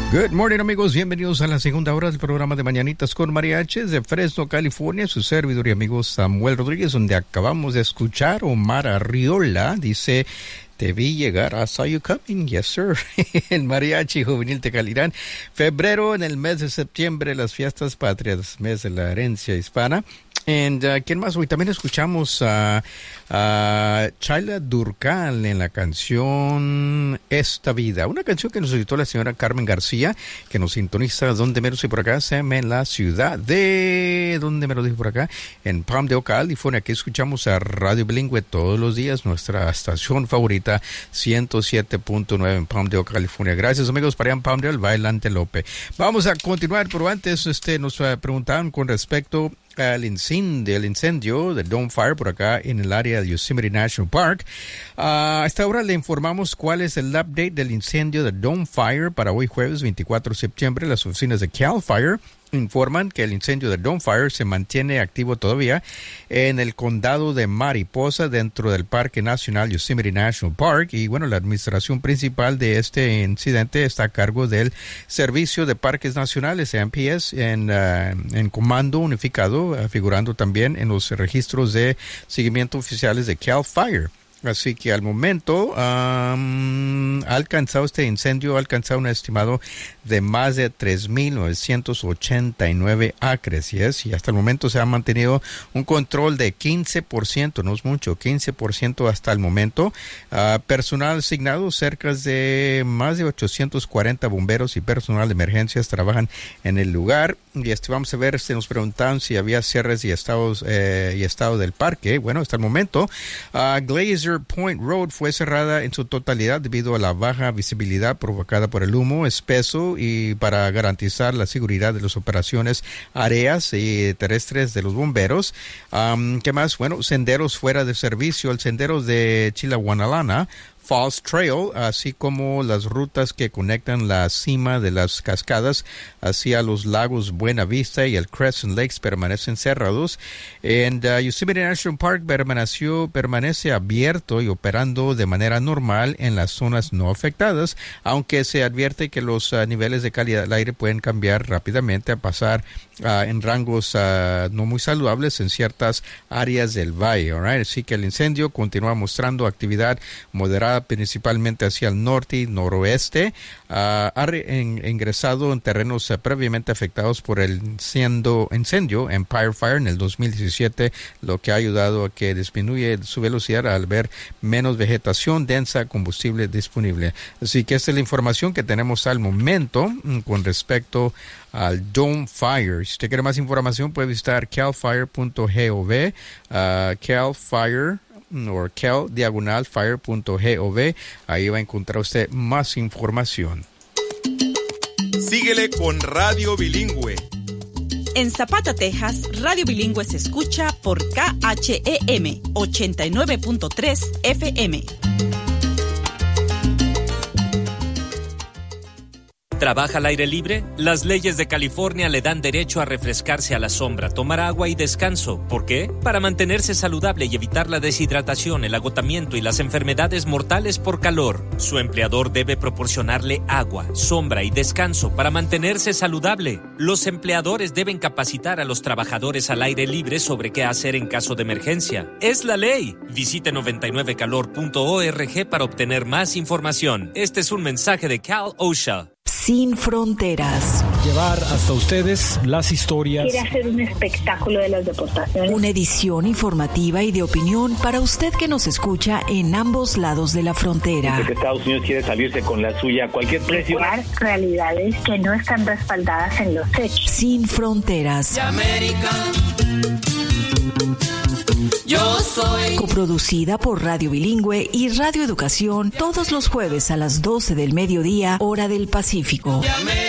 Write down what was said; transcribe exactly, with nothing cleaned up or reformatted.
Good morning, amigos. Bienvenidos a la segunda hora del programa de Mañanitas con Mariachi de Fresno, California. Su servidor y amigo Samuel Rodríguez, donde acabamos de escuchar Omar Arriola. Dice: te vi llegar, I saw you coming, yes sir. El Mariachi Juvenil Tecalirán. Febrero, en el mes de septiembre, las fiestas patrias, mes de la herencia hispana. And, uh, ¿quién más? Hoy también escuchamos a uh, uh, Chayla Durcal en la canción Esta Vida, una canción que nos editó la señora Carmen García, que nos sintoniza donde menos y por acá, se llama en la ciudad de, ¿dónde me lo dijo por acá? En Palmdale, California. Aquí escuchamos a Radio Bilingüe todos los días, nuestra estación favorita, ciento siete punto nueve en Palmdale, California. Gracias, amigos, para allá en Palmdale, Bailante Lope. Vamos a continuar, pero antes este, nos uh, preguntaban con respecto al incendio, el incendio de Dome Fire por acá en el área de Yosemite National Park. Uh, a esta hora le informamos cuál es el update del incendio de Dome Fire para hoy jueves veinticuatro de septiembre. Las oficinas de Cal Fire informan que el incendio de Dome Fire se mantiene activo todavía en el condado de Mariposa dentro del Parque Nacional Yosemite National Park. Y bueno, la administración principal de este incidente está a cargo del Servicio de Parques Nacionales, M P S, en, uh, en comando unificado, uh, figurando también en los registros de seguimiento oficiales de Cal Fire. Así que al momento um, ha alcanzado este incendio, ha alcanzado un estimado de más de tres mil novecientos ochenta y nueve acres, yes, y hasta el momento se ha mantenido un control de quince por ciento, no es mucho, quince por ciento hasta el momento. Uh, personal asignado, cerca de más de ochocientos cuarenta bomberos y personal de emergencias trabajan en el lugar. Y este, vamos a ver, si nos preguntaban si había cierres y estados eh, y estado del parque. Bueno, hasta el momento, uh, Glacier Point Road fue cerrada en su totalidad debido a la baja visibilidad provocada por el humo espeso y para garantizar la seguridad de las operaciones aéreas y terrestres de los bomberos. Um, ¿Qué más? Bueno, senderos fuera de servicio, el sendero de Chilahuanalana Falls Trail, así como las rutas que conectan la cima de las cascadas hacia los lagos Buena Vista y el Crescent Lakes permanecen cerrados. En uh, Yosemite National Park permaneció, permanece abierto y operando de manera normal en las zonas no afectadas, aunque se advierte que los uh, niveles de calidad del aire pueden cambiar rápidamente a pasar uh, en rangos uh, no muy saludables en ciertas áreas del valle. Right? Así que el incendio continúa mostrando actividad moderada principalmente hacia el norte y noroeste. Uh, ha re- en, ingresado en terrenos uh, previamente afectados por el incendio, incendio Empire Fire en el dos mil diecisiete, lo que ha ayudado a que disminuya su velocidad al ver menos vegetación densa, combustible disponible. Así que esta es la información que tenemos al momento con respecto al Dome Fire. Si usted quiere más información puede visitar cal fire punto gov, uh, Cal Fire o cal diagonal fire punto gov. Ahí va a encontrar usted más información. Síguele con Radio Bilingüe. En Zapata, Texas, Radio Bilingüe se escucha por K H E M ochenta y nueve punto tres F M. ¿Trabaja al aire libre? Las leyes de California le dan derecho a refrescarse a la sombra, tomar agua y descanso. ¿Por qué? Para mantenerse saludable y evitar la deshidratación, el agotamiento y las enfermedades mortales por calor. Su empleador debe proporcionarle agua, sombra y descanso para mantenerse saludable. Los empleadores deben capacitar a los trabajadores al aire libre sobre qué hacer en caso de emergencia. ¡Es la ley! Visite noventa y nueve calor punto org para obtener más información. Este es un mensaje de Cal OSHA. Sin fronteras. Llevar hasta ustedes las historias. Quiere hacer un espectáculo de las deportaciones. Una edición informativa y de opinión para usted que nos escucha en ambos lados de la frontera. Porque Estados Unidos quiere salirse con la suya a cualquier precio. Realidades que no están respaldadas en los hechos. Sin fronteras. Yo soy. Coproducida por Radio Bilingüe y Radio Educación todos los jueves a las doce del mediodía, hora del Pacífico.